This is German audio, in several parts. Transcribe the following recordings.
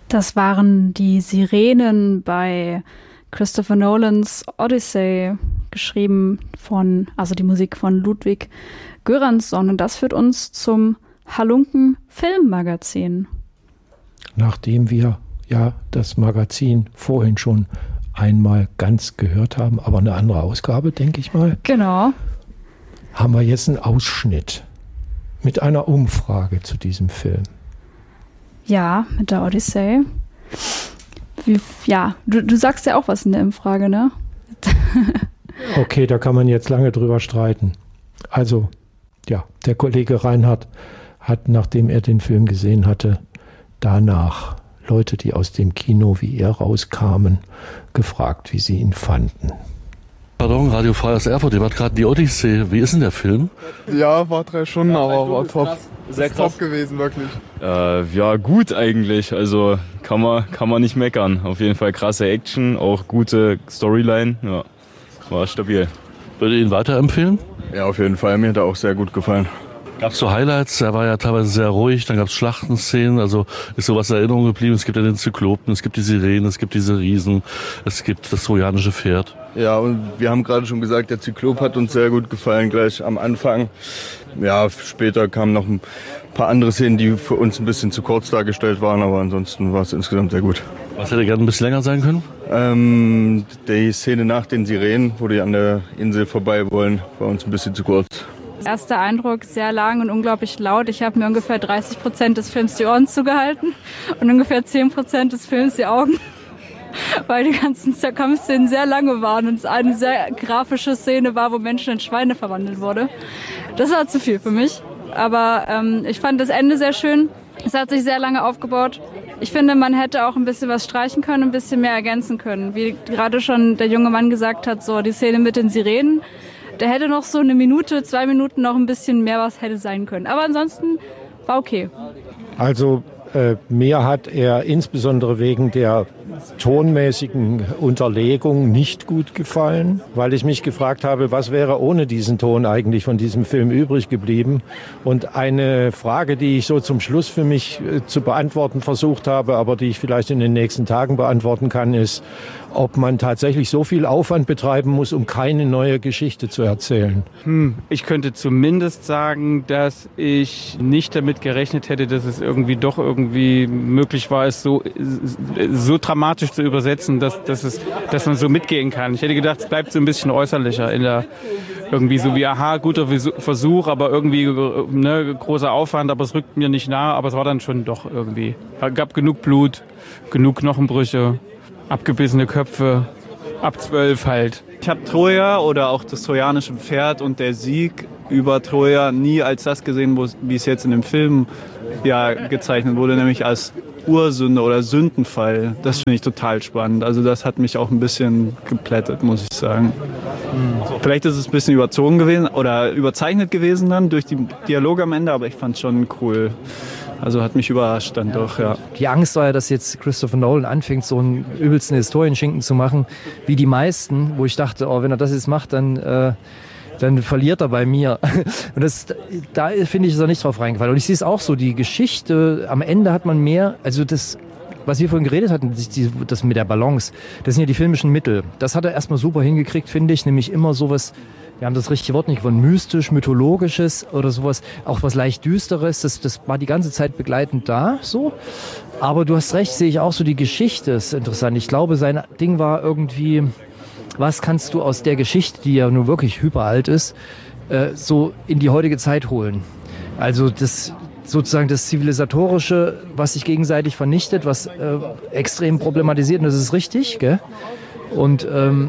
Das waren die Sirenen bei Christopher Nolans Odyssey, geschrieben also die Musik von Ludwig Göransson. Und das führt uns zum Halunken Filmmagazin. Nachdem wir ja das Magazin vorhin schon einmal ganz gehört haben, aber eine andere Ausgabe, denke ich mal. Genau. Haben wir jetzt einen Ausschnitt mit einer Umfrage zu diesem Film. Ja, mit der Odyssey. Ja, du sagst ja auch was in der Umfrage, ne? Okay, da kann man jetzt lange drüber streiten. Also, ja, der Kollege Reinhardt hat, nachdem er den Film gesehen hatte, danach Leute, die aus dem Kino wie er rauskamen, gefragt, wie sie ihn fanden. Pardon, Radio Frei aus Erfurt, ihr wart gerade die Odyssee. Wie ist denn der Film? Ja, war 3 Stunden, aber war top. Sehr krass. Top gewesen, wirklich. Ja, gut eigentlich. Also kann man nicht meckern. Auf jeden Fall krasse Action, auch gute Storyline. Ja, war stabil. Würdet ihr ihn weiterempfehlen? Ja, auf jeden Fall. Mir hat er auch sehr gut gefallen. Gab es so Highlights? Er war ja teilweise sehr ruhig, dann gab es Schlachtenszenen, also ist sowas in Erinnerung geblieben. Es gibt ja den Zyklopen, es gibt die Sirenen, es gibt diese Riesen, es gibt das trojanische Pferd. Ja, und wir haben gerade schon gesagt, der Zyklop hat uns sehr gut gefallen, gleich am Anfang. Ja, später kamen noch ein paar andere Szenen, die für uns ein bisschen zu kurz dargestellt waren, aber ansonsten war es insgesamt sehr gut. Was hätte gerne ein bisschen länger sein können? Die Szene nach den Sirenen, wo die an der Insel vorbei wollen, war uns ein bisschen zu kurz. Erster Eindruck, sehr lang und unglaublich laut. Ich habe mir ungefähr 30% des Films die Ohren zugehalten und ungefähr 10% des Films die Augen, weil die ganzen Kampfszenen sehr lange waren und es eine sehr grafische Szene war, wo Menschen in Schweine verwandelt wurde. Das war zu viel für mich, aber ich fand das Ende sehr schön. Es hat sich sehr lange aufgebaut. Ich finde, man hätte auch ein bisschen was streichen können, ein bisschen mehr ergänzen können. Wie gerade schon der junge Mann gesagt hat, so die Szene mit den Sirenen, da hätte noch so 1 Minute, 2 Minuten noch ein bisschen mehr was hätte sein können. Aber ansonsten war okay. Also mir hat er insbesondere wegen der tonmäßigen Unterlegung nicht gut gefallen, weil ich mich gefragt habe, was wäre ohne diesen Ton eigentlich von diesem Film übrig geblieben. Und eine Frage, die ich so zum Schluss für mich zu beantworten versucht habe, aber die ich vielleicht in den nächsten Tagen beantworten kann, ist, ob man tatsächlich so viel Aufwand betreiben muss, um keine neue Geschichte zu erzählen. Ich könnte zumindest sagen, dass ich nicht damit gerechnet hätte, dass es irgendwie doch irgendwie möglich war, es so dramatisch zu übersetzen, dass man so mitgehen kann. Ich hätte gedacht, es bleibt so ein bisschen äußerlicher irgendwie so wie, aha, guter Versuch, aber irgendwie großer Aufwand, aber es rückt mir nicht nahe, aber es war dann schon doch irgendwie. Es gab genug Blut, genug Knochenbrüche, abgebissene Köpfe, ab 12 halt. Ich habe Troja oder auch das trojanische Pferd und der Sieg über Troja nie als das gesehen, wie es jetzt in dem Film ja gezeichnet wurde, nämlich als Ursünde oder Sündenfall. Das finde ich total spannend. Also das hat mich auch ein bisschen geplättet, muss ich sagen. Vielleicht ist es ein bisschen überzogen gewesen oder überzeichnet gewesen dann durch die Dialoge am Ende, aber ich fand es schon cool. Also hat mich überrascht dann doch, ja. Die Angst war ja, dass jetzt Christopher Nolan anfängt, so einen übelsten Historienschinken zu machen, wie die meisten, wo ich dachte, oh, wenn er das jetzt macht, dann verliert er bei mir. Und da finde ich, ist er nicht drauf reingefallen. Und ich sehe es auch so, die Geschichte, am Ende hat man mehr, also das, was wir vorhin geredet hatten, das mit der Balance, das sind ja die filmischen Mittel. Das hat er erstmal super hingekriegt, finde ich, nämlich immer sowas, wir haben das richtige Wort nicht von mystisch, mythologisches oder sowas, auch was leicht Düsteres, das war die ganze Zeit begleitend da, so. Aber du hast recht, sehe ich auch so, die Geschichte ist interessant. Ich glaube, sein Ding war irgendwie, was kannst du aus der Geschichte, die ja nun wirklich hyperalt ist, so in die heutige Zeit holen? Also das sozusagen das Zivilisatorische, was sich gegenseitig vernichtet, was extrem problematisiert, und das ist richtig, gell? Und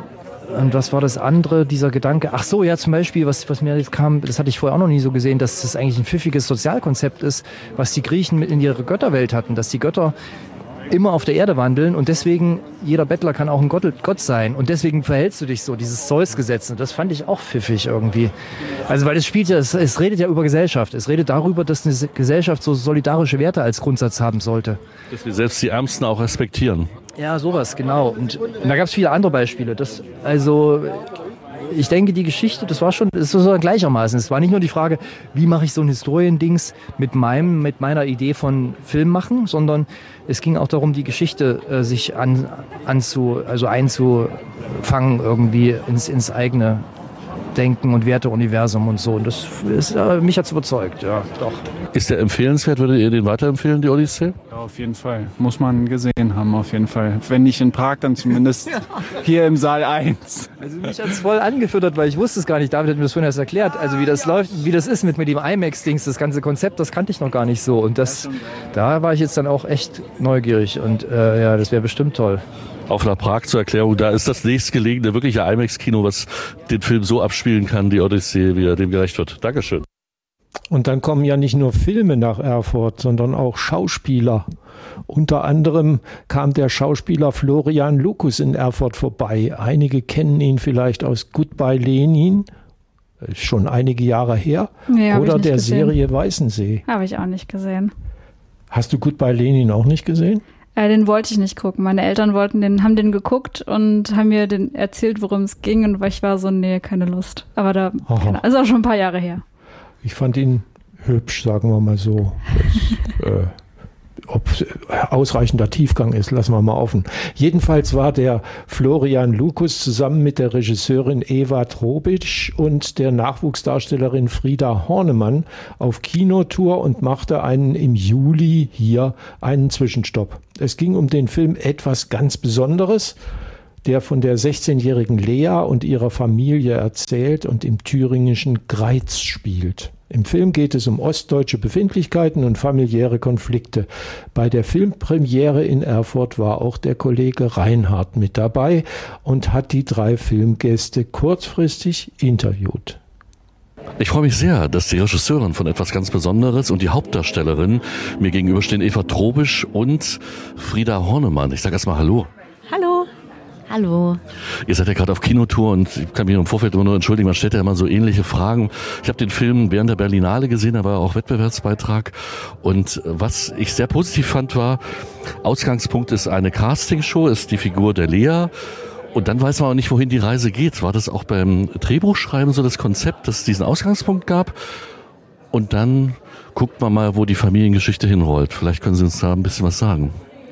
was war das andere, dieser Gedanke? Ach so, ja, zum Beispiel, was mir jetzt kam, das hatte ich vorher auch noch nie so gesehen, dass das eigentlich ein pfiffiges Sozialkonzept ist, was die Griechen mit in ihre Götterwelt hatten, dass die Götter immer auf der Erde wandeln und deswegen jeder Bettler kann auch ein Gott sein und deswegen verhältst du dich so, dieses Zeus-Gesetz, und das fand ich auch pfiffig irgendwie. Also weil es redet ja über Gesellschaft, es redet darüber, dass eine Gesellschaft so solidarische Werte als Grundsatz haben sollte. Dass wir selbst die Ärmsten auch respektieren. Ja, sowas, genau. Und da gab es viele andere Beispiele. ich denke, die Geschichte, das ist so gleichermaßen. Es war nicht nur die Frage, wie mache ich so ein Historiendings mit meiner Idee von Film machen, sondern es ging auch darum, die Geschichte sich einzufangen irgendwie ins eigene Denken und Werteuniversum und so. Und das mich hat's überzeugt, ja, doch. Ist der empfehlenswert? Würdet ihr den weiterempfehlen, die Odyssee? Ja, auf jeden Fall. Muss man gesehen haben, auf jeden Fall. Wenn nicht in Prag, dann zumindest hier im Saal 1. Also mich hat's voll angefüttert, weil ich wusste es gar nicht. David hat mir das vorhin erst erklärt. Also wie das läuft, wie das ist mit dem IMAX-Dings, das ganze Konzept, das kannte ich noch gar nicht so. Und da war ich jetzt dann auch echt neugierig. Und ja, das wäre bestimmt toll. Auf nach Prag zur Erklärung, da ist das nächstgelegene wirkliche IMAX-Kino, was den Film so abspielen kann, die Odyssee, wie er dem gerecht wird. Dankeschön. Und dann kommen ja nicht nur Filme nach Erfurt, sondern auch Schauspieler. Unter anderem kam der Schauspieler Florian Lukus in Erfurt vorbei. Einige kennen ihn vielleicht aus Goodbye Lenin, schon einige Jahre her, Nee, oder der gesehen. Serie Weißensee. Habe ich auch nicht gesehen. Hast du Goodbye Lenin auch nicht gesehen? Den wollte ich nicht gucken. Meine Eltern haben den geguckt und haben mir erzählt, worum es ging. Und ich war so, nee, keine Lust. Aber ist auch schon ein paar Jahre her. Ich fand ihn hübsch, sagen wir mal so. Ob ausreichender Tiefgang ist, lassen wir mal offen. Jedenfalls war der Florian Lukus zusammen mit der Regisseurin Eva Trobic und der Nachwuchsdarstellerin Frieda Hornemann auf Kinotour und machte im Juli hier einen Zwischenstopp. Es ging um den Film Etwas ganz Besonderes, der von der 16-jährigen Lea und ihrer Familie erzählt und im thüringischen Greiz spielt. Im Film geht es um ostdeutsche Befindlichkeiten und familiäre Konflikte. Bei der Filmpremiere in Erfurt war auch der Kollege Reinhardt mit dabei und hat die 3 Filmgäste kurzfristig interviewt. Ich freue mich sehr, dass die Regisseurin von Etwas ganz Besonderes und die Hauptdarstellerin mir gegenüberstehen, Eva Trobisch und Frieda Hornemann. Ich sage erstmal Hallo. Hallo. Hallo. Ihr seid ja gerade auf Kinotour und ich kann mich im Vorfeld immer nur entschuldigen, man stellt ja immer so ähnliche Fragen. Ich habe den Film während der Berlinale gesehen, da war auch Wettbewerbsbeitrag und was ich sehr positiv fand war, Ausgangspunkt ist eine Castingshow, ist die Figur der Lea und dann weiß man auch nicht, wohin die Reise geht. War das auch beim Drehbuchschreiben so das Konzept, dass es diesen Ausgangspunkt gab und dann guckt man mal, wo die Familiengeschichte hinrollt. Vielleicht können Sie uns da ein bisschen was sagen.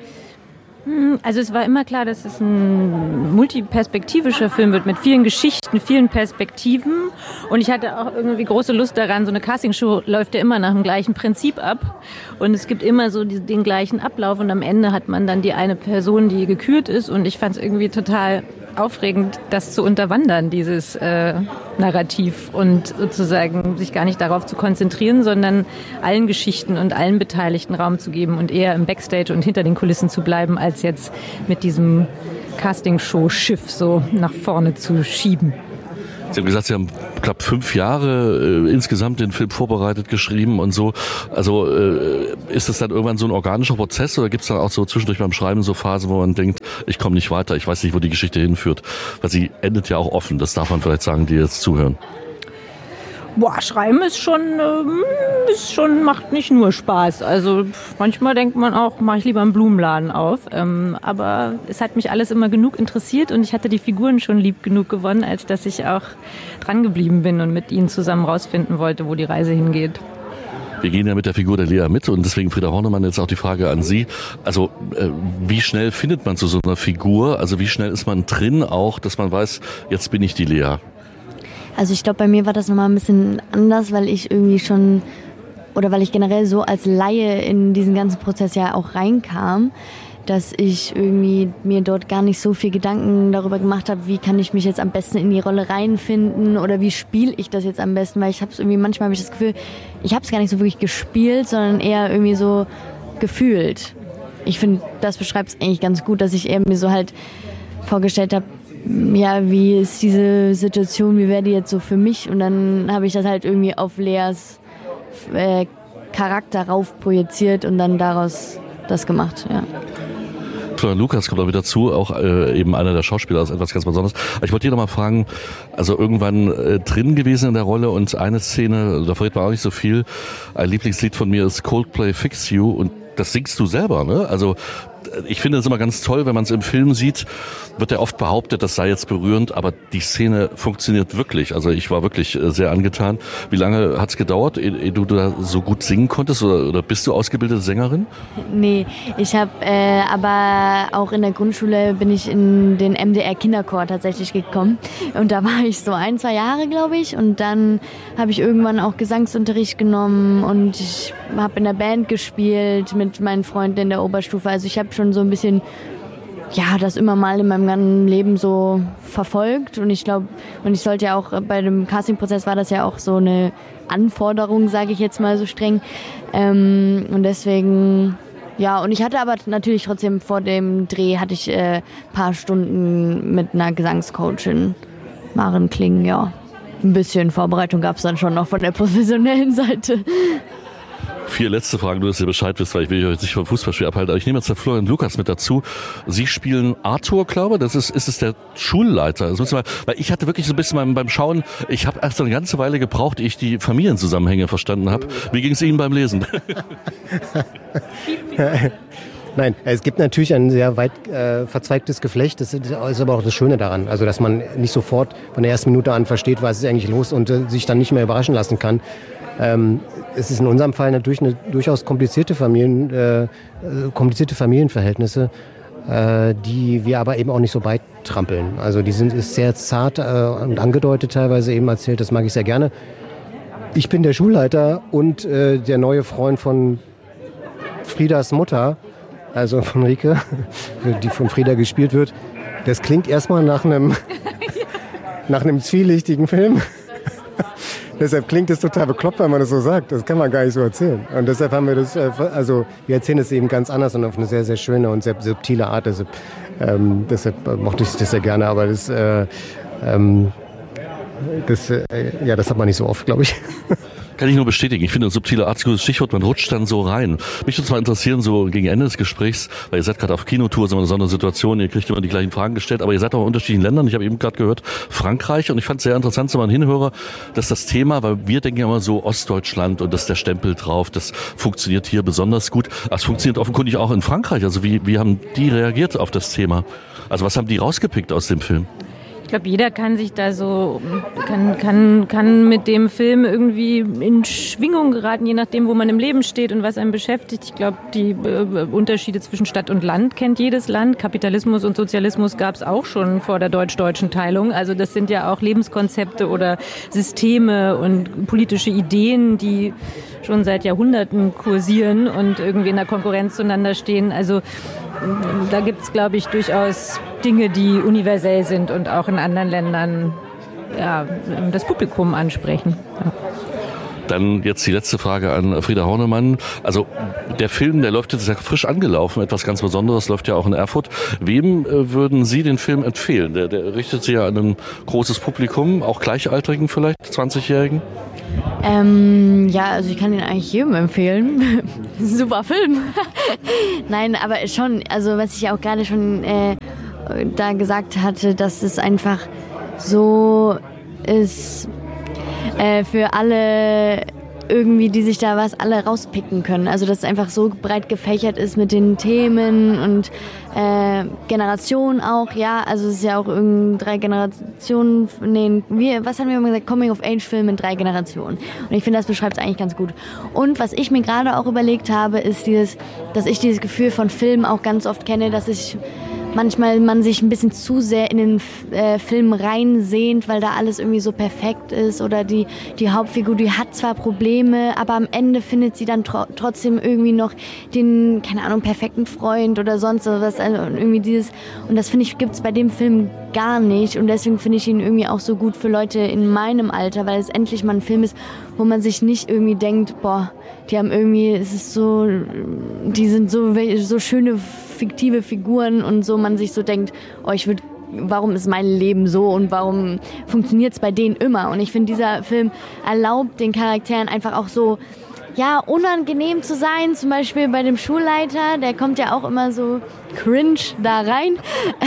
Also es war immer klar, dass es ein multiperspektivischer Film wird mit vielen Geschichten, vielen Perspektiven und ich hatte auch irgendwie große Lust daran, so eine Castingshow läuft ja immer nach dem gleichen Prinzip ab und es gibt immer so den gleichen Ablauf und am Ende hat man dann die eine Person, die gekürt ist und ich fand es irgendwie total aufregend, das zu unterwandern, dieses Narrativ und sozusagen sich gar nicht darauf zu konzentrieren, sondern allen Geschichten und allen Beteiligten Raum zu geben und eher im Backstage und hinter den Kulissen zu bleiben, als jetzt mit diesem Castingshow-Schiff so nach vorne zu schieben. Sie haben gesagt, Sie haben knapp 5 Jahre insgesamt den Film vorbereitet, geschrieben und so. Also ist es dann irgendwann so ein organischer Prozess oder gibt es dann auch so zwischendurch beim Schreiben so Phasen, wo man denkt, ich komme nicht weiter, ich weiß nicht, wo die Geschichte hinführt? Weil sie endet ja auch offen, das darf man vielleicht sagen, die jetzt zuhören. Schreiben ist schon, macht nicht nur Spaß. Also manchmal denkt man auch, mache ich lieber einen Blumenladen auf. Aber es hat mich alles immer genug interessiert und ich hatte die Figuren schon lieb genug gewonnen, als dass ich auch dran geblieben bin und mit ihnen zusammen rausfinden wollte, wo die Reise hingeht. Wir gehen ja mit der Figur der Lea mit und deswegen, Frieda Hornemann, jetzt auch die Frage an Sie. Also wie schnell findet man zu so einer Figur? Also wie schnell ist man drin auch, dass man weiß, jetzt bin ich die Lea? Also ich glaube, bei mir war das nochmal ein bisschen anders, weil ich irgendwie schon, oder weil ich generell so als Laie in diesen ganzen Prozess ja auch reinkam, dass ich irgendwie mir dort gar nicht so viel Gedanken darüber gemacht habe, wie kann ich mich jetzt am besten in die Rolle reinfinden oder wie spiele ich das jetzt am besten, weil manchmal habe ich das Gefühl, ich habe es gar nicht so wirklich gespielt, sondern eher irgendwie so gefühlt. Ich finde, das beschreibt es eigentlich ganz gut, dass ich eher mir so halt vorgestellt habe, ja, wie ist diese Situation, wie wäre die jetzt so für mich? Und dann habe ich das halt irgendwie auf Leas Charakter rauf projiziert und dann daraus das gemacht, ja. Florian Lukas kommt auch wieder dazu, auch eben einer der Schauspieler, ist etwas ganz Besonderes. Aber ich wollte hier nochmal fragen, also irgendwann drin gewesen in der Rolle und eine Szene, da verrät man auch nicht so viel, ein Lieblingslied von mir ist Coldplay Fix You und das singst du selber, ne? Also ich finde es immer ganz toll, wenn man es im Film sieht, wird ja oft behauptet, das sei jetzt berührend, aber die Szene funktioniert wirklich. Also ich war wirklich sehr angetan. Wie lange hat es gedauert, ehe du da so gut singen konntest oder bist du ausgebildete Sängerin? Nee, ich habe aber auch in der Grundschule bin ich in den MDR Kinderchor tatsächlich gekommen und da war ich so 1-2 Jahre, glaube ich, und dann habe ich irgendwann auch Gesangsunterricht genommen und ich habe in der Band gespielt mit meinen Freunden in der Oberstufe. Also ich habe schon so ein bisschen das immer mal in meinem ganzen Leben so verfolgt und ich glaube, und ich sollte ja auch bei dem Castingprozess war das ja auch so eine Anforderung, sage ich jetzt mal so streng, und deswegen und ich hatte aber natürlich trotzdem vor dem Dreh hatte ich paar Stunden mit einer Gesangscoachin, Maren Kling, ein bisschen Vorbereitung gab es dann schon noch von der professionellen Seite. 4 letzte Fragen, du, dass ihr Bescheid wisst, weil ich will euch jetzt nicht vom Fußballspiel abhalten. Aber ich nehme jetzt der Florian Lukas mit dazu. Sie spielen Arthur, glaube ich. Ist es der Schulleiter? Das müssen wir, weil ich hatte wirklich so ein bisschen beim Schauen, ich habe erst eine ganze Weile gebraucht, ehe ich die Familienzusammenhänge verstanden habe. Wie ging es Ihnen beim Lesen? Nein, es gibt natürlich ein sehr weit verzweigtes Geflecht. Das ist aber auch das Schöne daran. Also, dass man nicht sofort von der ersten Minute an versteht, was ist eigentlich los und sich dann nicht mehr überraschen lassen kann. Es ist in unserem Fall natürlich eine durchaus komplizierte Familienverhältnisse, die wir aber eben auch nicht so beitrampeln. Also ist sehr zart und angedeutet teilweise eben erzählt, das mag ich sehr gerne. Ich bin der Schulleiter und der neue Freund von Friedas Mutter, also von Rike, die von Frieda gespielt wird. Das klingt erstmal nach einem zwielichtigen Film. Deshalb klingt es total bekloppt, wenn man das so sagt. Das kann man gar nicht so erzählen. Und deshalb haben wir das, wir erzählen es eben ganz anders und auf eine sehr, sehr schöne und sehr subtile Art. Deshalb mochte ich das sehr gerne, aber das hat man nicht so oft, glaube ich. Kann ich nur bestätigen. Ich finde, ein subtiler Art, gutes Stichwort, man rutscht dann so rein. Mich würde zwar interessieren, so gegen Ende des Gesprächs, weil ihr seid gerade auf Kinotour, so eine besondere Situation, ihr kriegt immer die gleichen Fragen gestellt, aber ihr seid auch in unterschiedlichen Ländern. Ich habe eben gerade gehört, Frankreich, und ich fand es sehr interessant, so mal ein Hinhörer, dass das Thema, weil wir denken ja immer so Ostdeutschland und das ist der Stempel drauf, das funktioniert hier besonders gut. Das funktioniert offenkundig auch in Frankreich. Also wie haben die reagiert auf das Thema? Also was haben die rausgepickt aus dem Film? Ich glaube, jeder kann sich da so, kann mit dem Film irgendwie in Schwingung geraten, je nachdem, wo man im Leben steht und was einen beschäftigt. Ich glaube, die Unterschiede zwischen Stadt und Land kennt jedes Land. Kapitalismus und Sozialismus gab es auch schon vor der deutsch-deutschen Teilung. Also das sind ja auch Lebenskonzepte oder Systeme und politische Ideen, die schon seit Jahrhunderten kursieren und irgendwie in der Konkurrenz zueinander stehen. Also da gibt es, glaube ich, durchaus Dinge, die universell sind und auch in anderen Ländern das Publikum ansprechen. Ja. Dann jetzt die letzte Frage an Frieda Hornemann. Also der Film, der läuft jetzt ja frisch angelaufen, etwas ganz Besonderes, läuft ja auch in Erfurt. Wem würden Sie den Film empfehlen? Der richtet sich ja an ein großes Publikum, auch Gleichaltrigen vielleicht, 20-Jährigen? Also ich kann den eigentlich jedem empfehlen. Super Film. Nein, aber schon, also was ich auch gerade schon da gesagt hatte, dass es einfach so ist für alle irgendwie, die sich da alle rauspicken können. Also dass es einfach so breit gefächert ist mit den Themen und Generationen auch, also es ist ja auch irgendwie 3 Generationen, was haben wir immer gesagt? Coming-of-Age-Film in 3 Generationen. Und ich finde, das beschreibt es eigentlich ganz gut. Und was ich mir gerade auch überlegt habe, ist dass ich dieses Gefühl von Filmen auch ganz oft kenne, dass ich manchmal man sich ein bisschen zu sehr in den Film reinsehnt, weil da alles irgendwie so perfekt ist oder die Hauptfigur, die hat zwar Probleme, aber am Ende findet sie dann trotzdem irgendwie noch den, keine Ahnung, perfekten Freund oder sonst was, also irgendwie dieses, und das finde ich gibt's bei dem Film gar nicht und deswegen finde ich ihn irgendwie auch so gut für Leute in meinem Alter, weil es endlich mal ein Film ist, wo man sich nicht irgendwie denkt, die haben irgendwie, es ist so, die sind so schöne fiktive Figuren und so, man sich so denkt, warum ist mein Leben so und warum funktioniert es bei denen immer? Und ich finde, dieser Film erlaubt den Charakteren einfach auch so, unangenehm zu sein, zum Beispiel bei dem Schulleiter, der kommt ja auch immer so cringe da rein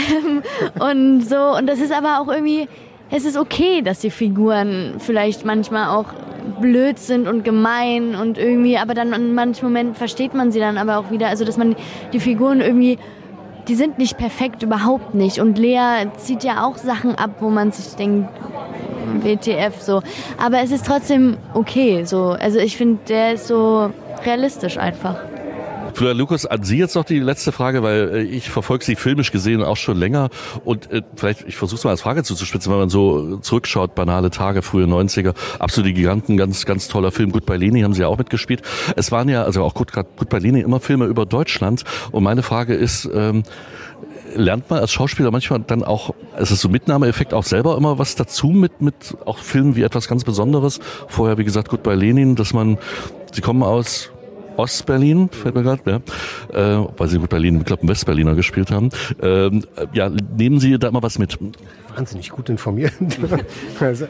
und so, und das ist aber auch irgendwie, es ist okay, dass die Figuren vielleicht manchmal auch blöd sind und gemein und irgendwie, aber dann in manchen Momenten versteht man sie dann aber auch wieder, also dass man die Figuren irgendwie, die sind nicht perfekt, überhaupt nicht, und Lea zieht ja auch Sachen ab, wo man sich denkt, WTF, so, aber es ist trotzdem okay, so, also ich finde, der ist so realistisch einfach. Florian Lukas, an Sie jetzt noch die letzte Frage, weil ich verfolge Sie filmisch gesehen auch schon länger und vielleicht, ich versuche es mal als Frage zuzuspitzen, wenn man so zurückschaut, banale Tage, frühe 90er, absolute Giganten, ganz, ganz toller Film. Goodbye Lenin haben Sie ja auch mitgespielt. Es waren ja, also auch Goodbye Lenin, immer Filme über Deutschland, und meine Frage ist, lernt man als Schauspieler manchmal dann auch, es ist so Mitnahmeeffekt, auch selber immer was dazu mit auch Filmen wie etwas ganz Besonderes? Vorher, wie gesagt, Goodbye Lenin, dass Sie kommen aus Ostberlin, fällt mir gerade, ja, weil Sie gut Berlin, ich glaube, Westberliner gespielt haben. Ja, nehmen Sie da immer was mit? Wahnsinnig gut informiert. Also,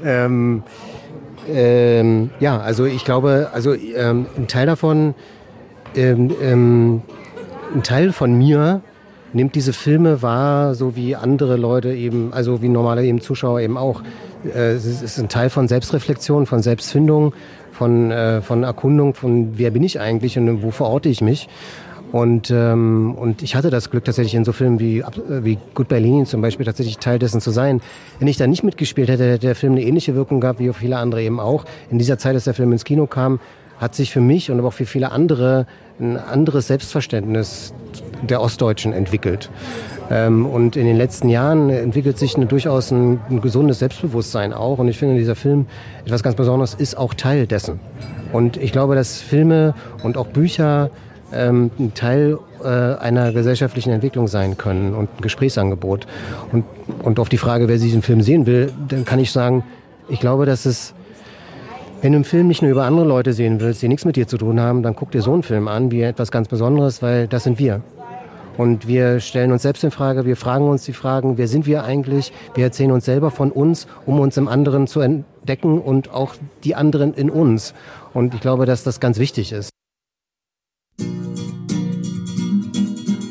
ja, also ich glaube, ein Teil davon, ein Teil von mir nimmt diese Filme wahr, so wie andere Leute eben, also wie normale eben Zuschauer eben auch. Es ist ein Teil von Selbstreflexion, von Selbstfindung, von Erkundung, von wer bin ich eigentlich und wo verorte ich mich. Und ich hatte das Glück, tatsächlich in so Filmen wie Goodbye Lenin zum Beispiel tatsächlich Teil dessen zu sein. Wenn ich da nicht mitgespielt hätte, hätte der Film eine ähnliche Wirkung gehabt, wie auf viele andere eben auch. In dieser Zeit, als der Film ins Kino kam, hat sich für mich und aber auch für viele andere ein anderes Selbstverständnis der Ostdeutschen entwickelt. Und in den letzten Jahren entwickelt sich durchaus ein gesundes Selbstbewusstsein auch. Und ich finde, dieser Film, etwas ganz Besonderes, ist auch Teil dessen. Und ich glaube, dass Filme und auch Bücher ein Teil einer gesellschaftlichen Entwicklung sein können und ein Gesprächsangebot. Und auf die Frage, wer diesen Film sehen will, dann kann ich sagen, ich glaube, dass es, wenn du einen Film nicht nur über andere Leute sehen willst, die nichts mit dir zu tun haben, dann guck dir so einen Film an, wie etwas ganz Besonderes, weil das sind wir. Und wir stellen uns selbst in Frage, wir fragen uns die Fragen, wer sind wir eigentlich? Wir erzählen uns selber von uns, um uns im anderen zu entdecken und auch die anderen in uns. Und ich glaube, dass das ganz wichtig ist.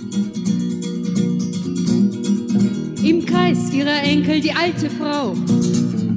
Im Kreis ihrer Enkel die alte Frau